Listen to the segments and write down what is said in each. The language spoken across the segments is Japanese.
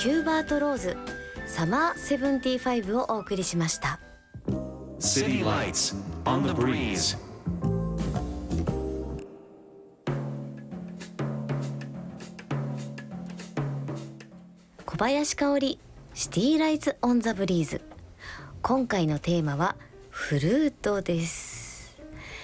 ヒューバート・ローズサマー75をお送りしました。 City Lights on the Breeze。 小林香織シティライツ・オン・ザ・ブリーズ。今回のテーマはフルートです。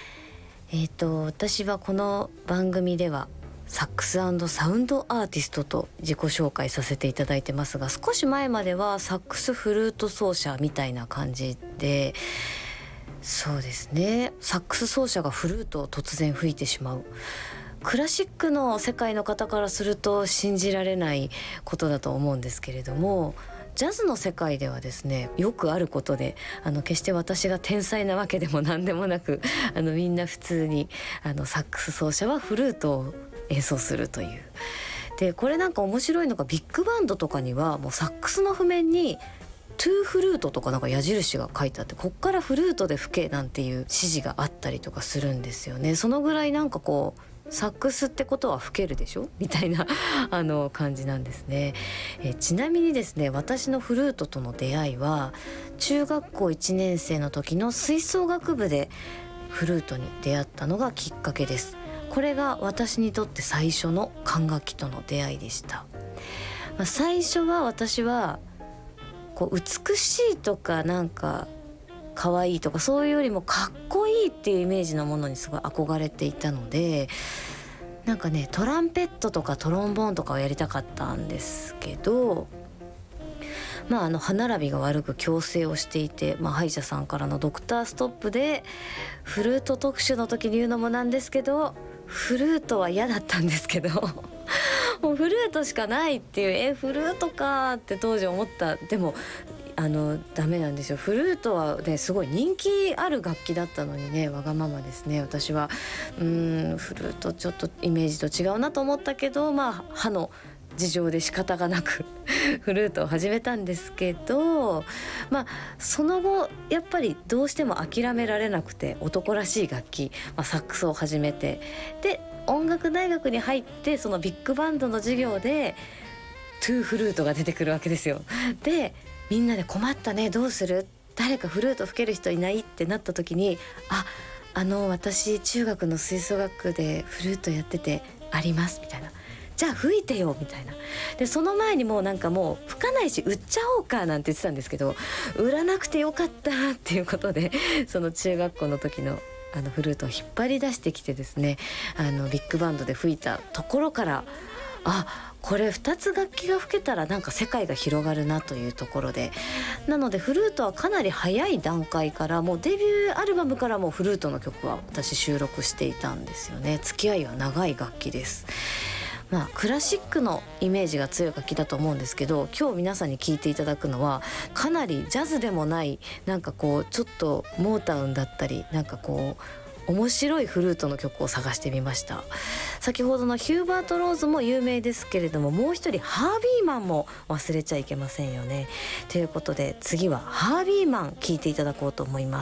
私はこの番組ではサックス&サウンドアーティストと自己紹介させていただいてますが、少し前まではサックスフルート奏者みたいな感じで、そうですね、サックス奏者がフルートを突然吹いてしまう、クラシックの世界の方からすると信じられないことだと思うんですけれども、ジャズの世界ではですねよくあることで、決して私が天才なわけでも何でもなく、みんな普通にサックス奏者はフルートを演奏するという。でこれなんか面白いのが、ビッグバンドとかにはもうサックスの譜面にトゥーフルートとかなんか矢印が書いてあって、こっからフルートで吹けなんていう指示があったりとかするんですよね。そのぐらいなんかこうサックスってことは吹けるでしょみたいな感じなんですね。ちなみにですね、私のフルートとの出会いは中学校1年生の時の吹奏楽部でフルートに出会ったのがきっかけです。これが私にとって最初の管楽器との出会いでした。最初は私はこう美しいとかなんか可愛いとかそういうよりもかっこいいっていうイメージのものにすごい憧れていたので、なんかねトランペットとかトロンボーンとかをやりたかったんですけど、歯並びが悪く矯正をしていて、歯医者さんからのドクターストップでフルート特集の時に言うのもなんですけど、フルートは嫌だったんですけどもうフルートしかないっていう、フルートかって当時思った。でもダメなんですよ。フルートはねすごい人気ある楽器だったのにね、わがままですね。私はフルートちょっとイメージと違うなと思ったけど、歯の事情で仕方がなくフルートを始めたんですけど、その後やっぱりどうしても諦められなくて、男らしい楽器、サックスを始めて、で音楽大学に入って、そのビッグバンドの授業でトゥーフルートが出てくるわけですよ。でみんなで困ったね、どうする、誰かフルート吹ける人いないってなった時に、私中学の吹奏楽でフルートやっててありますみたいな、じゃあ吹いてよみたいな。でその前にもうなんかもう吹かないし売っちゃおうかなんて言ってたんですけど、売らなくてよかったっていうことで、その中学校の時のフルートを引っ張り出してきてですね、ビッグバンドで吹いたところから、これ2つ楽器が吹けたらなんか世界が広がるなというところで、なのでフルートはかなり早い段階から、もうデビューアルバムからもうフルートの曲は私収録していたんですよね。付き合いは長い楽器です。クラシックのイメージが強い楽器だと思うんですけど、今日皆さんに聴いていただくのはかなりジャズでもない、なんかこうちょっとモータウンだったり、なんかこう面白いフルートの曲を探してみました。先ほどのヒューバート・ローズも有名ですけれども、もう一人ハービーマンも忘れちゃいけませんよね。ということで次はハービーマン聴いていただこうと思います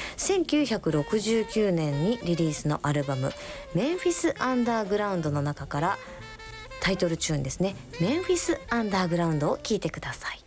。1969年にリリースのアルバムメンフィス・アンダーグラウンドの中からタイトルチューンですね、メンフィス・アンダーグラウンドを聴いてください。